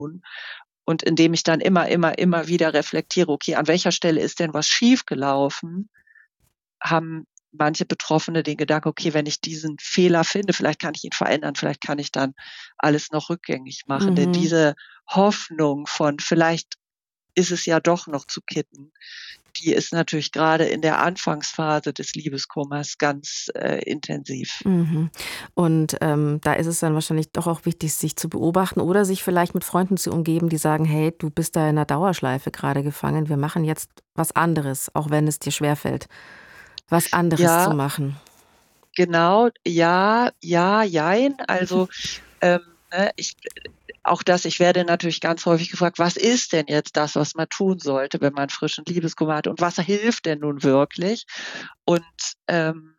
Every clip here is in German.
Und indem ich dann immer wieder reflektiere, okay, an welcher Stelle ist denn was schiefgelaufen, haben manche Betroffene den Gedanken, okay, wenn ich diesen Fehler finde, vielleicht kann ich ihn verändern, vielleicht kann ich dann alles noch rückgängig machen. Denn Mhm. diese Hoffnung von vielleicht ist es ja doch noch zu kitten, die ist natürlich gerade in der Anfangsphase des Liebeskummers ganz intensiv. Mhm. Und, da ist es dann wahrscheinlich doch auch wichtig, sich zu beobachten oder sich vielleicht mit Freunden zu umgeben, die sagen: „Hey, du bist da in 'ner Dauerschleife grade gefangen. Wir machen jetzt was anderes, auch wenn es dir schwerfällt, was anderes zu Ja, machen.“ genau, ja, ja, jein. Also, ähm, ich auch das ich werde natürlich ganz häufig gefragt: „Was ist denn jetzt das, was man tun sollte, wenn man frischen Liebeskummer hat und was hilft denn nun wirklich?“ Und, ähm,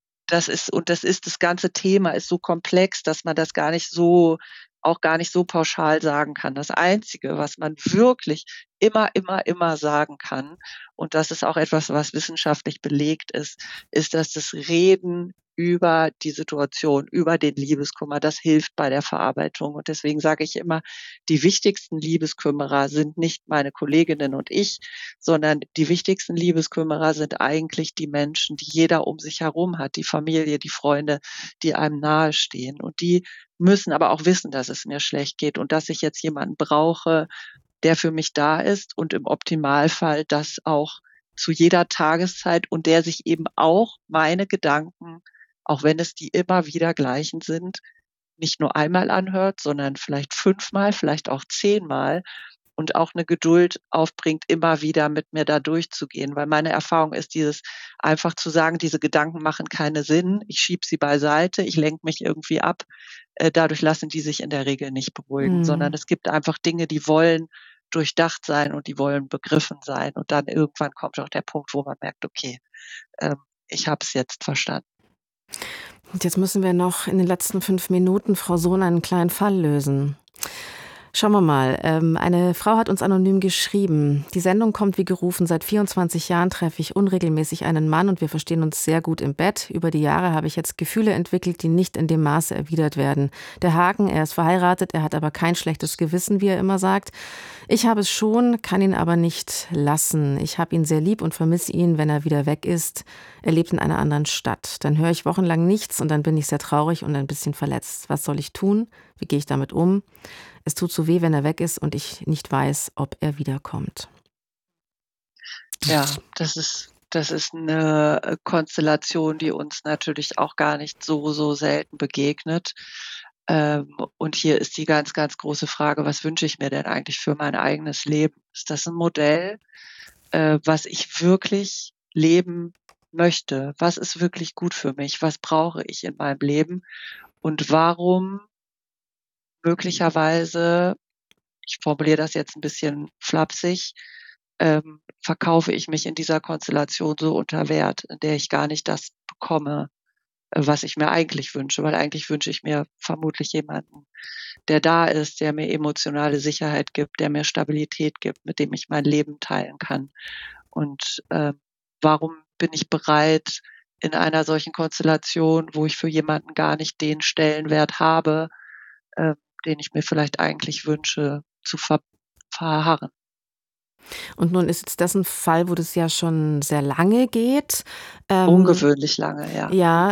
das ganze Thema ist so komplex, dass man das gar nicht so pauschal sagen kann. Das Einzige, was man wirklich immer sagen kann, und das ist auch etwas, was wissenschaftlich belegt ist, dass das Reden über die Situation, über den Liebeskummer, das hilft bei der Verarbeitung. Und deswegen sage ich immer, die wichtigsten Liebeskümmerer sind nicht meine Kolleginnen und ich, sondern die wichtigsten Liebeskümmerer sind eigentlich die Menschen, die jeder um sich herum hat, die Familie, die Freunde, die einem nahestehen. Und die müssen aber auch wissen, dass es mir schlecht geht und dass ich jetzt jemanden brauche, der für mich da ist und im Optimalfall das auch zu jeder Tageszeit und der sich eben auch meine Gedanken, auch wenn es die immer wieder gleichen sind, nicht nur einmal anhört, sondern vielleicht 5-mal, vielleicht auch 10-mal und auch 'ne Geduld aufbringt, immer wieder mit mir da durchzugehen. Weil meine Erfahrung ist dieses einfach zu sagen, diese Gedanken machen keinen Sinn, ich schiebe sie beiseite, ich lenke mich irgendwie ab. Dadurch lassen die sich in der Regel nicht beruhigen, sondern Mhm. es gibt einfach Dinge, die wollen durchdacht sein und die wollen begriffen sein. Und dann irgendwann kommt auch der Punkt, wo man merkt: „Okay, ähm, ich habe es jetzt verstanden.“ Und jetzt müssen wir noch in den letzten 5 Minuten, Frau Sohn, einen kleinen Fall lösen. Schauen wir mal. Eine Frau hat uns anonym geschrieben: „Die Sendung kommt wie gerufen. Seit 24 Jahren treffe ich unregelmäßig einen Mann und wir verstehen uns sehr gut im Bett. Über die Jahre habe ich jetzt Gefühle entwickelt, die nicht in dem Maße erwidert werden. Der Haken: Er ist verheiratet, er hat aber kein schlechtes Gewissen, wie er immer sagt. Ich habe es schon, kann ihn aber nicht lassen. Ich habe ihn sehr lieb und vermisse ihn, wenn er wieder weg ist. Er lebt in einer anderen Stadt. Dann höre ich wochenlang nichts und dann bin ich sehr traurig und ein bisschen verletzt. Was soll ich tun? Wie gehe ich damit um? Es tut so weh, wenn er weg ist und ich nicht weiß, ob er wiederkommt.“ Ja, das ist 'ne, Konstellation, die uns natürlich auch gar nicht so selten begegnet. Und hier ist die ganz große Frage: Was wünsche ich mir denn eigentlich für mein eigenes Leben? Ist das 'n Modell, was ich wirklich leben möchte? Was ist wirklich gut für mich? Was brauche ich in meinem Leben? Und warum möglicherweise, ich formuliere das jetzt 'n bisschen flapsig, verkaufe ich mich in dieser Konstellation so unter Wert, in der ich gar nicht das bekomme, was ich mir eigentlich wünsche. Weil eigentlich wünsche ich mir vermutlich jemanden, der da ist, der mir emotionale Sicherheit gibt, der mir Stabilität gibt, mit dem ich mein Leben teilen kann. Und, warum bin ich bereit, in einer solchen Konstellation, wo ich für jemanden gar nicht den Stellenwert habe, äh, den ich mir vielleicht eigentlich wünsche, zu verharren? Und nun ist jetzt das 'n Fall, wo das ja schon sehr lange geht. Ähm, Ungewöhnlich lange, ja. ja,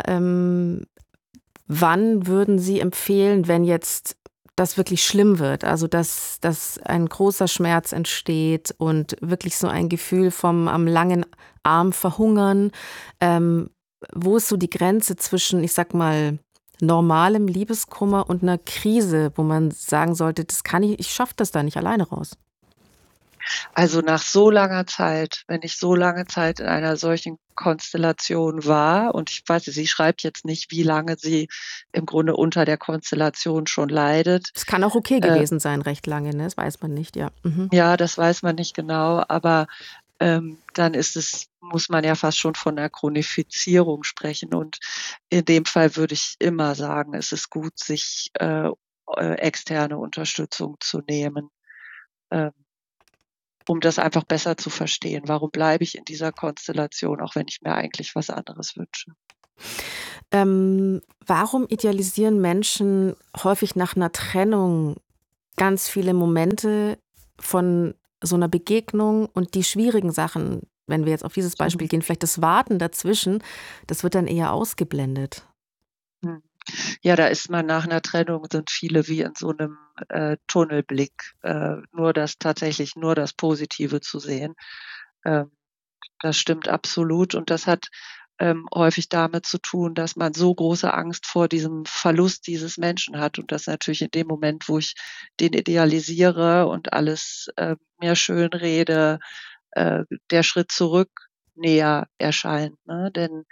wann würden Sie empfehlen, wenn jetzt das wirklich schlimm wird, also dass ein großer Schmerz entsteht und wirklich so ein Gefühl vom am langen Arm verhungern? Ähm, Wo ist so die Grenze zwischen, ich sage mal, normalem Liebeskummer und 'ner Krise, wo man sagen sollte: „Das kann ich schaffe das da nicht alleine raus?“ Also, nach so langer Zeit, wenn ich so lange Zeit in einer solchen Konstellation war und ich weiß, sie schreibt jetzt nicht, wie lange sie im Grunde unter der Konstellation schon leidet. Es kann auch okay Äh, gewesen sein recht lange, ne? Das weiß man nicht, ja. Mhm. ja, das weiß man nicht genau, aber, dann muss man ja fast schon von 'ner Chronifizierung sprechen und in dem Fall würde ich immer sagen, es ist gut, sich, externe Unterstützung zu nehmen. Ähm Um das einfach besser zu verstehen. Warum bleibe ich in dieser Konstellation, auch wenn ich mir eigentlich was anderes wünsche? Warum idealisieren Menschen häufig nach 'ner Trennung ganz viele Momente von so einer Begegnung und die schwierigen Sachen, wenn wir jetzt auf dieses Beispiel Mhm. gehen, vielleicht das Warten dazwischen, das wird dann eher ausgeblendet. Mhm. Ja, da ist man nach 'ner Trennung sind viele wie in so 'nem, Tunnelblick, nur das Positive zu sehen. Ähm, Das stimmt absolut und das hat, häufig damit zu tun, dass man so große Angst vor diesem Verlust dieses Menschen hat und das natürlich in dem Moment, wo ich den idealisiere und alles, mir schönrede, der Schritt zurück näher erscheint, ne? Denn,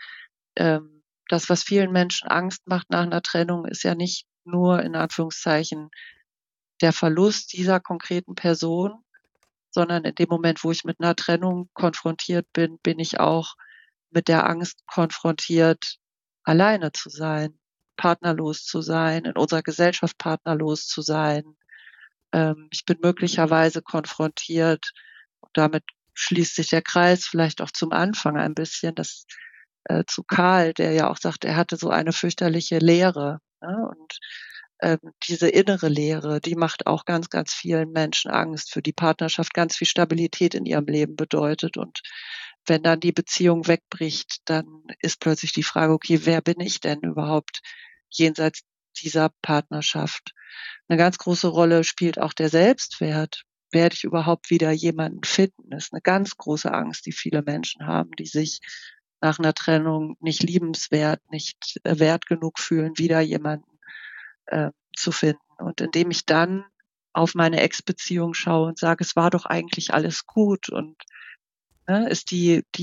das, was vielen Menschen Angst macht nach 'ner Trennung, ist ja nicht nur in Anführungszeichen der Verlust dieser konkreten Person, sondern in dem Moment, wo ich mit 'ner Trennung konfrontiert bin, bin ich auch mit der Angst konfrontiert, alleine zu sein, partnerlos zu sein, in unserer Gesellschaft partnerlos zu sein. Ich bin möglicherweise konfrontiert und damit schließt sich der Kreis vielleicht auch zum Anfang ein bisschen, zu Karl, der ja auch sagt, er hatte so eine fürchterliche Leere, ne? Und, diese innere Leere, die macht auch ganz, ganz vielen Menschen Angst, für die Partnerschaft ganz viel Stabilität in ihrem Leben bedeutet. Und wenn dann die Beziehung wegbricht, dann ist plötzlich die Frage: „Okay, wer bin ich denn überhaupt jenseits dieser Partnerschaft?“ 'Ne ganz große Rolle spielt auch der Selbstwert. Werde ich überhaupt wieder jemanden finden? Das ist 'ne ganz große Angst, die viele Menschen haben, die sich nach 'ner Trennung nicht liebenswert, nicht, wert genug fühlen, wieder jemanden, zu finden. Und indem ich dann auf meine Ex-Beziehung schaue und sage: „Es war doch eigentlich alles gut“ und, ne, ist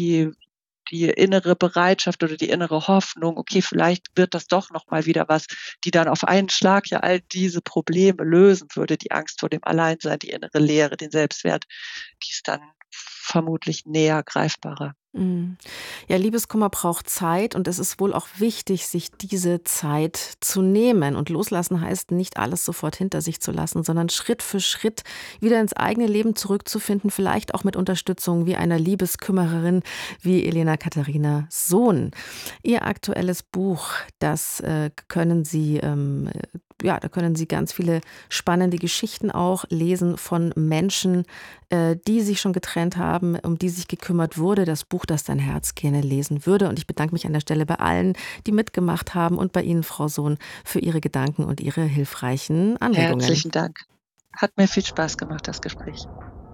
die innere Bereitschaft oder die innere Hoffnung: „Okay, vielleicht wird das doch noch mal wieder was“, die dann auf einen Schlag ja all diese Probleme lösen würde, die Angst vor dem Alleinsein, die innere Leere, den Selbstwert, die ist dann vermutlich näher greifbarer. Mhm. Ja, Liebeskummer braucht Zeit und es ist wohl auch wichtig, sich diese Zeit zu nehmen. Und loslassen heißt nicht alles sofort hinter sich zu lassen, sondern Schritt für Schritt wieder ins eigene Leben zurückzufinden, vielleicht auch mit Unterstützung wie einer Liebeskümmererin wie Elena Katharina Sohn. Ihr aktuelles Buch, das können Sie ja, da können Sie ganz viele spannende Geschichten auch lesen von Menschen, die sich schon getrennt haben, um die sich gekümmert wurde. Das Buch, das dein Herz gerne lesen würde. Und ich bedanke mich an der Stelle bei allen, die mitgemacht haben und bei Ihnen, Frau Sohn, für Ihre Gedanken und Ihre hilfreichen Anregungen. Herzlichen Dank. Hat mir viel Spaß gemacht, das Gespräch.